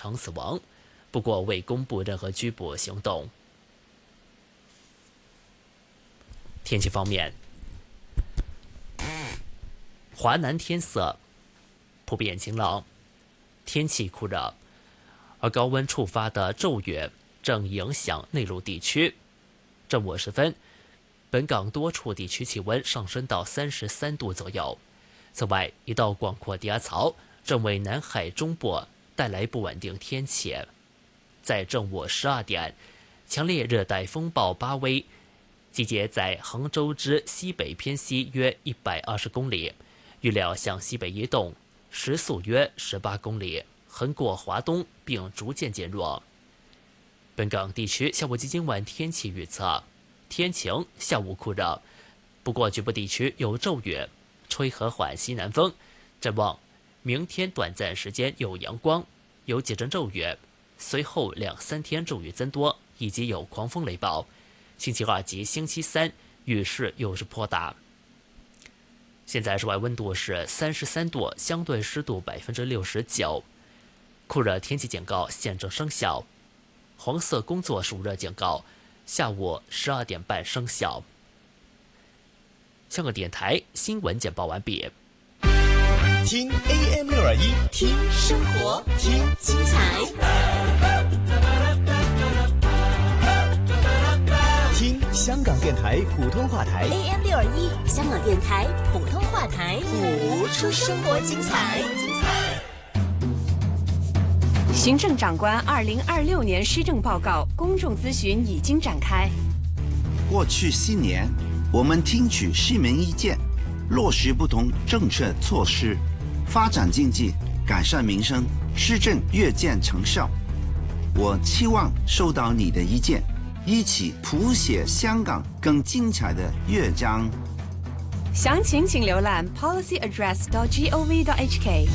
成死亡，不过未公布任何拘捕行动。天气方面，华南天色普遍晴朗，天气酷热，而高温触发的骤雨正影响内陆地区。正午时分，本港多处地区气温上升到33度左右。此外，一道广阔低压槽正为南海中部带来不稳定天气。在正午12点，强烈热带风暴巴威集结在杭州之西北偏西约120公里，预料向西北移动，时速约18公里，横过华东并逐渐减弱。本港地区下午及今晚天气预测：天晴，下午酷热，不过局部地区有骤雨，吹和缓西南风。展望明天短暂时间有阳光，有几阵骤雨，随后2-3天骤雨增多，以及有狂风雷暴。星期二及星期三雨势又是颇大。现在室外温度是33度，相对湿度69%，酷热天气警告现正生效。黄色工作暑热警告下午12点半生效。香港电台新闻简报完毕。 听 AM621， 听生活，听精彩， 听香港电台普通话台 AM621， 香港电台普通话台，谱出生活精彩。 行政长官2026年施政报告公众咨询已经展开。 过去7年，我们听取市民意见，落实不同政策措施，发展经济，改善民生，施政越见成效。我期望收到你的意见，一起谱写香港更精彩的乐章。 详情请浏览 policyaddress.gov.hk。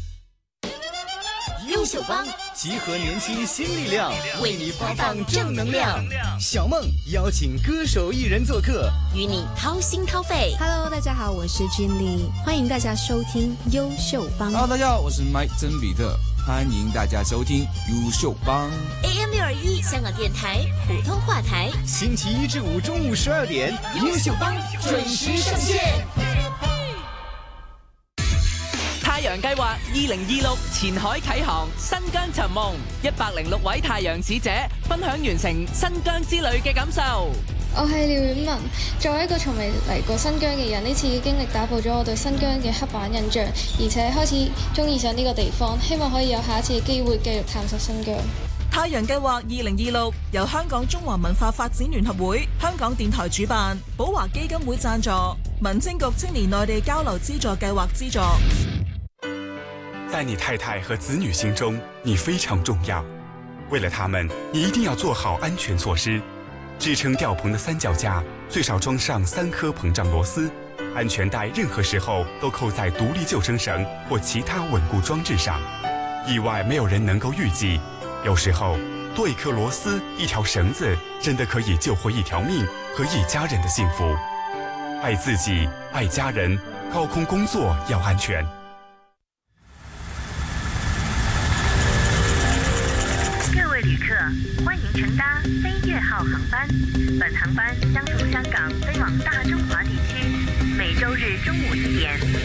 优秀帮集合年轻新力量， 为你发放正能量。 小梦邀请歌手艺人做客， 与你掏心掏肺。 Hello， 大家好，我是君丽，欢迎大家收听优秀帮。 Hello， 大家好，我是麦曾比特，欢迎大家收听优秀帮。 AM621，香港电台普通话台， 星期1至5中午12点，优秀帮准时上线。 太陽計劃2026前海啟航，新疆尋夢，106位太陽使者分享完成新疆之旅嘅感受。 我係廖婉文，作為一個從未嚟過新疆嘅人，呢次嘅經歷打破咗我對新疆嘅刻板印象，而且開始中意上呢個地方，希望可以有下一次嘅機會繼續探索新疆。 太陽計劃2026由香港中華文化發展聯合會、香港電台主辦，寶華基金會贊助，民政局青年內地交流資助計劃資助。 在你太太和子女心中，你非常重要。为了他们，你一定要做好安全措施。支撑吊棚的三脚架最少装上3颗膨胀螺丝，安全带任何时候都扣在独立救生绳或其他稳固装置上。意外没有人能够预计，有时候多一颗螺丝、一条绳子，真的可以救活一条命和一家人的幸福。爱自己，爱家人，高空工作要安全。 各位旅客，欢迎乘搭飞越号航班。本航班将从香港飞往大中华地区，每周日中午1点